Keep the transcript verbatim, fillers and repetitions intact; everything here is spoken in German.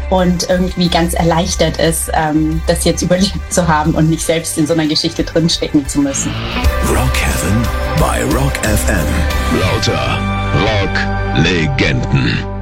und irgendwie ganz erleichtert ist, ähm, das jetzt überlebt zu haben und nicht selbst in so einer Geschichte drinstecken zu müssen. Rock Heaven bei Rock F M. Lauter Rock-Legenden.